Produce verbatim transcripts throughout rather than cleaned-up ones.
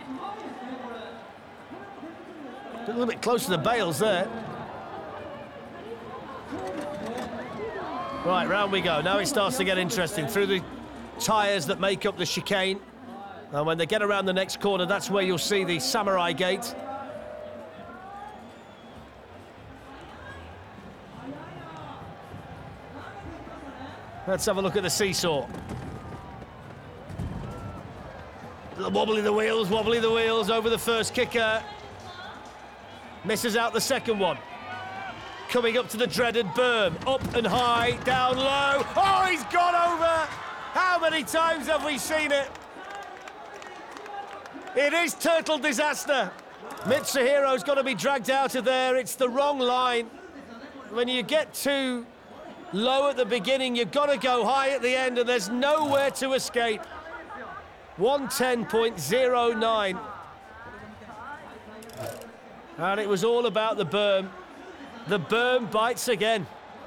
A little bit close to the bails there. Right, round we go. Now it starts to get interesting. Through the tyres that make up the chicane. And when they get around the next corner, that's where you'll see the Samurai Gate. Let's have a look at the seesaw. Wobbly the wheels, wobbly the wheels over the first kicker. Misses out the second one. Coming up to the dreaded berm. Up and high, down low. Oh, he's gone over! How many times have we seen it? It is Turtle Disaster. Mitsuhiro's got to be dragged out of there. It's the wrong line. When you get too low at the beginning, you've got to go high at the end, and there's nowhere to escape. one ten point oh nine. And it was all about the berm. The berm bites again.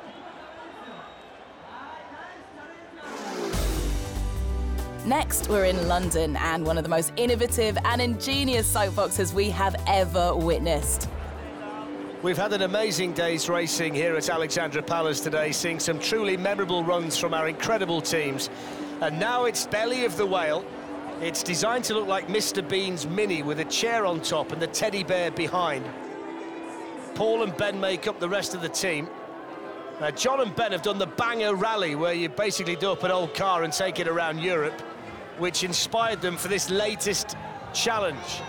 Next, we're in London, and one of the most innovative and ingenious soapboxes we have ever witnessed. We've had an amazing day's racing here at Alexandra Palace today, seeing some truly memorable runs from our incredible teams. And now it's Belly of the Whale. It's designed to look like Mister Bean's Mini with a chair on top and the teddy bear behind. Paul and Ben make up the rest of the team. Uh, John and Ben have done the Banger Rally, where you basically do up an old car and take it around Europe, which inspired them for this latest challenge.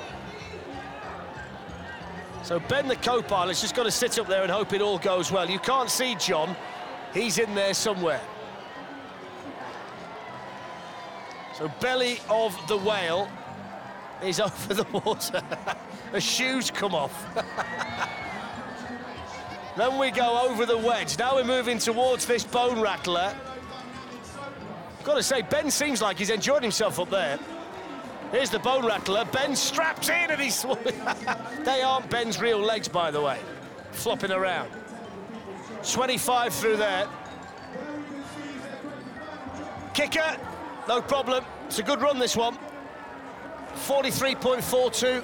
So Ben, the co-pilot's just got to sit up there and hope it all goes well. You can't see John. He's in there somewhere. So Belly of the Whale is over the water. The shoes come off. Then we go over the wedge. Now we're moving towards this bone rattler. Got to say, Ben seems like he's enjoyed himself up there. Here's the bone rattler. Ben strapped in and he's... They aren't Ben's real legs, by the way. Flopping around. twenty-five through there. Kicker, no problem. It's a good run, this one. forty-three point four two.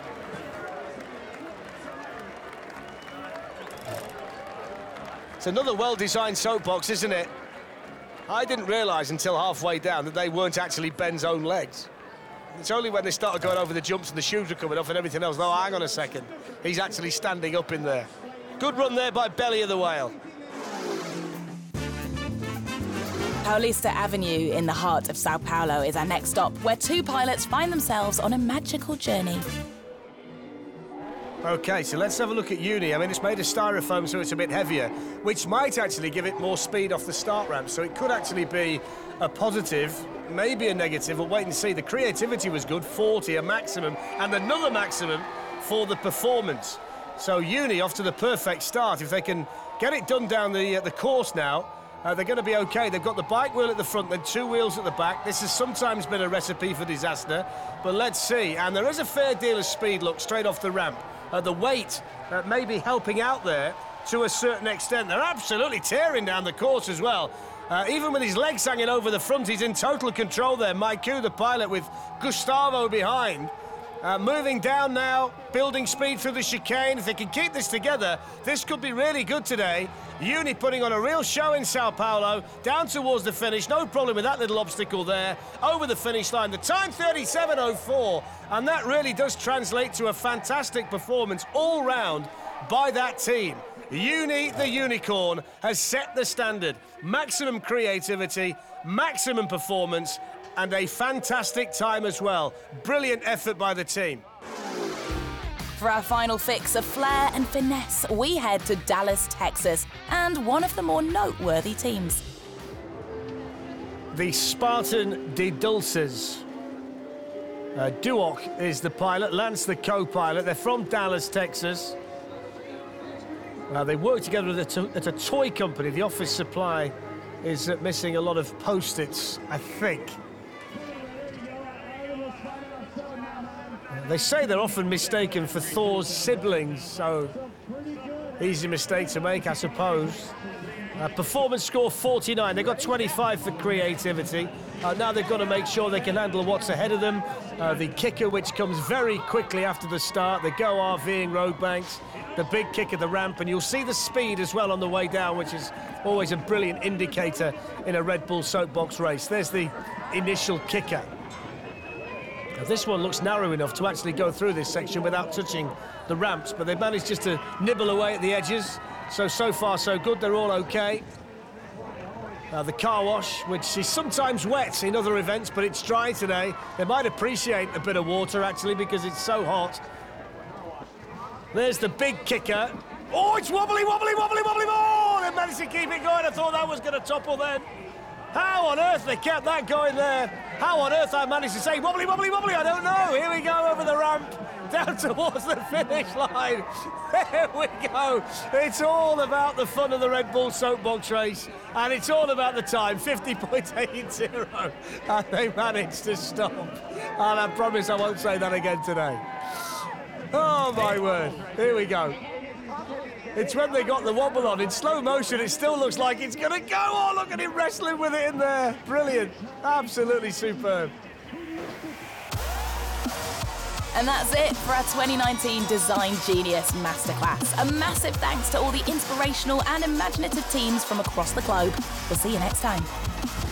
It's another well-designed soapbox, isn't it? I didn't realise until halfway down that they weren't actually Ben's own legs. It's only when they started going over the jumps and the shoes were coming off and everything else. No, hang on a second. He's actually standing up in there. Good run there by Belly of the Whale. Paulista Avenue in the heart of Sao Paulo is our next stop, where two pilots find themselves on a magical journey. OK, so let's have a look at Uni. I mean, it's made of styrofoam, so it's a bit heavier, which might actually give it more speed off the start ramp. So it could actually be a positive, maybe a negative. We'll wait and see. The creativity was good, forty, a maximum, and another maximum for the performance. So Uni off to the perfect start. If they can get it done down the, uh, the course now, uh, they're going to be OK. They've got the bike wheel at the front, then two wheels at the back. This has sometimes been a recipe for disaster, but let's see. And there is a fair deal of speed, look, straight off the ramp. Uh, the weight uh, may be helping out there to a certain extent. They're absolutely tearing down the course as well. Uh, even with his legs hanging over the front, he's in total control there. Maiku, the pilot, with Gustavo behind. Uh, moving down now, building speed through the chicane. If they can keep this together, this could be really good today. Uni putting on a real show in Sao Paulo, down towards the finish. No problem with that little obstacle there. Over the finish line. The time, thirty-seven oh four. And that really does translate to a fantastic performance all round by that team. Uni, the unicorn, has set the standard. Maximum creativity, maximum performance, and a fantastic time as well. Brilliant effort by the team. For our final fix of flair and finesse, we head to Dallas, Texas, and one of the more noteworthy teams. The Spartan de Dulces. Uh, Duoc is the pilot, Lance the co-pilot. They're from Dallas, Texas. Uh, they work together at a, to at a toy company. The office supply is uh, missing a lot of post-its, I think. They say they're often mistaken for Thor's siblings, so easy mistake to make, I suppose. Uh, performance score forty-nine. They got twenty-five for creativity. Uh, now they've got to make sure they can handle what's ahead of them. Uh, the kicker, which comes very quickly after the start, the go RVing road banks, the big kick at the ramp, and you'll see the speed as well on the way down, which is always a brilliant indicator in a Red Bull soapbox race. There's the initial kicker. Now, this one looks narrow enough to actually go through this section without touching the ramps, but they've managed just to nibble away at the edges. So, so far so good, they're all okay. Uh, the car wash, which is sometimes wet in other events, but it's dry today. They might appreciate a bit of water, actually, because it's so hot. There's the big kicker. Oh, it's wobbly, wobbly, wobbly, wobbly. Oh, they managed to keep it going. I thought that was going to topple then. How on earth they kept that going there? How on earth I managed to say wobbly, wobbly, wobbly? I don't know. Here we go over the ramp, down towards the finish line. There we go. It's all about the fun of the Red Bull soapbox race, and it's all about the time, fifty point eight zero, and they managed to stop. And I promise I won't say that again today. Oh, my word. Here we go. It's when they got the wobble on. In slow motion, it still looks like it's going to go. Oh, look at him wrestling with it in there. Brilliant. Absolutely superb. And that's it for our twenty nineteen Design Genius Masterclass. A massive thanks to all the inspirational and imaginative teams from across the globe. We'll see you next time.